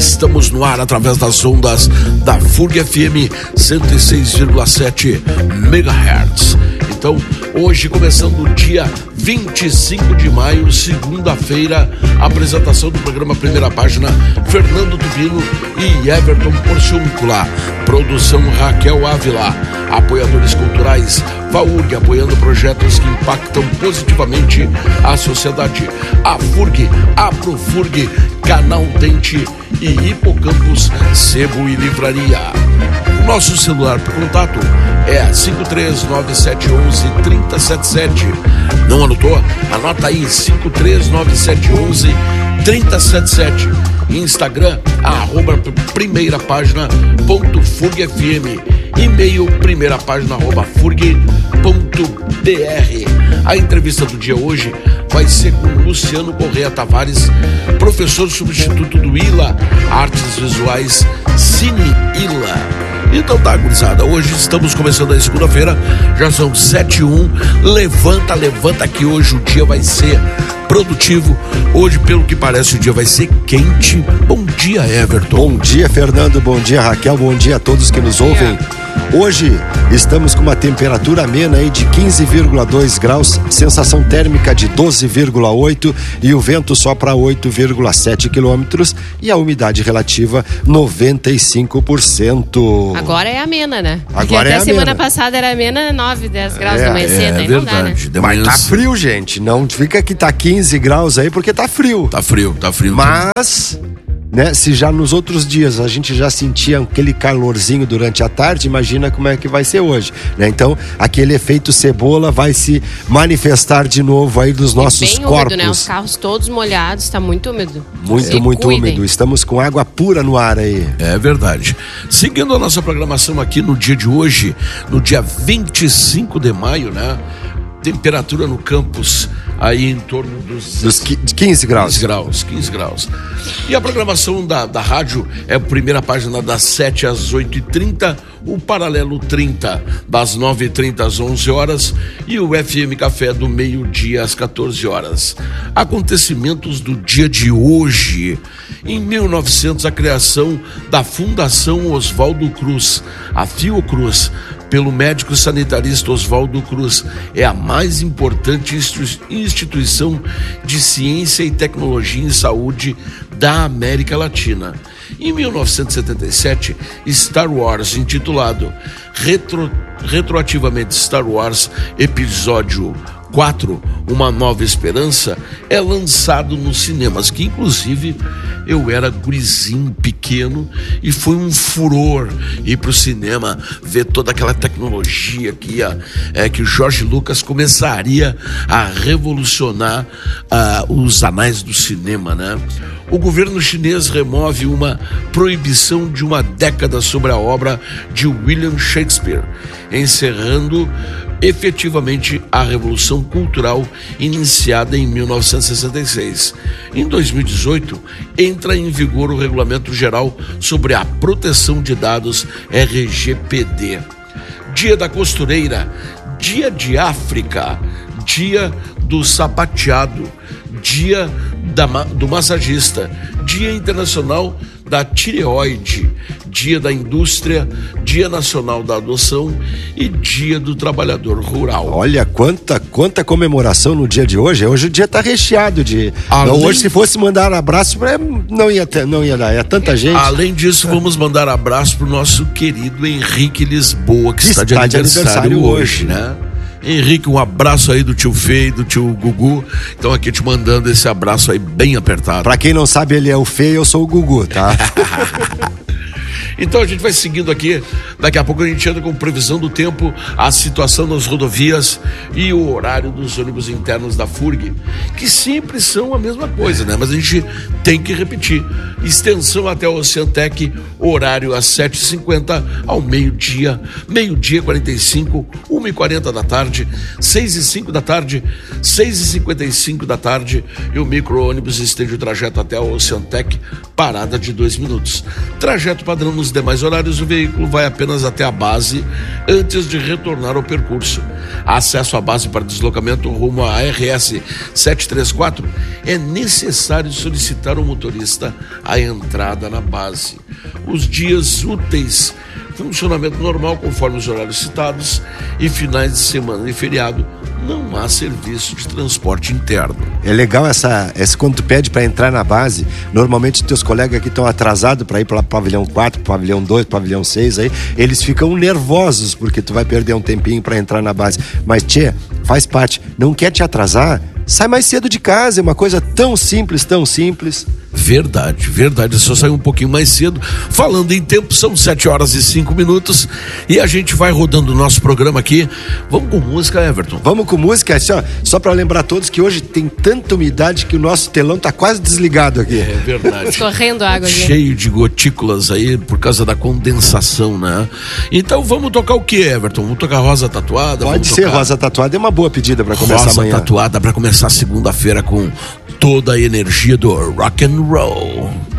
Estamos no ar através das ondas da FURG FM 106,7 MHz. Então, hoje, começando o dia 25 de maio, segunda-feira, apresentação do programa Primeira Página, Fernando Tubino e Everton Porciúncula. Produção Raquel Ávila. Apoiadores culturais, FAURG, apoiando projetos que impactam positivamente a sociedade. A FURG, a Profurg, Canal Dente e Hipocampus, Sebo e Livraria. O nosso celular para contato é 53971113077. Não anotou? Anota aí, 53971113077. Instagram, @primeirapagina.furgfm. E-mail, primeirapagina@furg.br. A entrevista do dia hoje vai ser com Luciano Correia Tavares, professor substituto do ILA, Artes Visuais Cine ILA. Então tá, gurizada, hoje estamos começando a segunda-feira, já são 7h01, levanta que hoje o dia vai ser produtivo. Hoje, pelo que parece, o dia vai ser quente. Bom dia, Everton. Bom dia, Fernando, bom dia, Raquel, bom dia a todos que nos ouvem. Hoje estamos com uma temperatura amena aí de 15,2 graus, sensação térmica de 12,8 e o vento sopra 8,7 quilômetros e a umidade relativa 95%. Agora é amena, né? Porque Agora até é semana amena. passada era amena 9, 10 graus da manhã cedo, aí não dá, né? Mas tá frio, gente, não fica que tá 15 graus aí porque tá frio. Tá frio. Mas, né, se já nos outros dias a gente já sentia aquele calorzinho durante a tarde, imagina como é que vai ser hoje, né? Então, aquele efeito cebola vai se manifestar de novo aí dos nossos bem corpos. úmido, né? Os carros todos molhados, tá muito úmido. Muito úmido. Estamos com água pura no ar aí. É verdade. Seguindo a nossa programação aqui no dia de hoje, no dia 25 de maio, né? Temperatura no campus aí em torno dos 15 graus. 15 graus. E a programação da rádio é a Primeira Página das 7 às 8h30, o Paralelo 30 das 9h30 às 11 horas e o FM Café do meio-dia às 14 horas. Acontecimentos do dia de hoje. Em 1900, a criação da Fundação Oswaldo Cruz, a Fiocruz, pelo médico sanitarista Oswaldo Cruz, é a mais importante instituição de ciência e tecnologia em saúde da América Latina. Em 1977, Star Wars, intitulado retroativamente Star Wars Episódio 4, Uma Nova Esperança, é lançado nos cinemas, que inclusive eu era gurizinho pequeno e foi um furor ir pro cinema ver toda aquela tecnologia que que o George Lucas começaria a revolucionar os anais do cinema, né? O governo chinês remove uma proibição de uma década sobre a obra de William Shakespeare, encerrando efetivamente a Revolução Cultural iniciada em 1966. Em 2018, entra em vigor o Regulamento Geral sobre a Proteção de Dados, RGPD. Dia da Costureira, Dia de África, Dia do Sapateado, Dia do Massagista, Dia Internacional da Tireoide, Dia da Indústria, Dia Nacional da Adoção e Dia do Trabalhador Rural. Olha, quanta comemoração no dia de hoje. Hoje o dia tá recheado de... Hoje, se fosse mandar um abraço, não ia dar, é tanta gente. Além disso, vamos mandar abraço pro nosso querido Henrique Lisboa, que está de aniversário hoje, né? Henrique, um abraço aí do tio Fê e do tio Gugu. Então aqui te mandando esse abraço aí bem apertado. Pra quem não sabe, ele é o Fê e eu sou o Gugu, tá? Então a gente vai seguindo aqui, daqui a pouco a gente entra com previsão do tempo, a situação das rodovias e o horário dos ônibus internos da FURG, que sempre são a mesma coisa, né? Mas a gente tem que repetir. Extensão até o Oceantec, horário às 7h50 ao meio-dia 45, 1h40 da tarde, 6h05 da tarde, 6h55 da tarde, e o micro-ônibus estende o trajeto até o Oceantec, parada de 2 minutos. Trajeto padrão no Nos demais horários, o veículo vai apenas até a base antes de retornar ao percurso. Acesso à base para deslocamento rumo à RS 734 é necessário solicitar ao motorista a entrada na base. Os dias úteis, funcionamento normal conforme os horários citados, e finais de semana e feriado não há serviço de transporte interno. É legal essa quando tu pede para entrar na base, normalmente teus colegas que estão atrasados para ir para pavilhão 4, pavilhão 2, pavilhão 6 aí, eles ficam nervosos porque tu vai perder um tempinho para entrar na base. Mas tchê, faz parte, não quer te atrasar? Sai mais cedo de casa, é uma coisa tão simples, tão simples. Verdade, é só sair um pouquinho mais cedo. Falando em tempo, são 7h05 e a gente vai rodando o nosso programa aqui. Vamos com música, Everton? Vamos com música, só para lembrar a todos que hoje tem tanta umidade que o nosso telão tá quase desligado aqui. É verdade. Escorrendo água aqui. Cheio de gotículas aí por causa da condensação, né? Então vamos tocar o que, Everton? Vamos tocar Rosa Tatuada? Pode ser, Rosa Tatuada é uma boa pedida para começar amanhã. Rosa Tatuada para começar segunda-feira com toda a energia do rock and roll.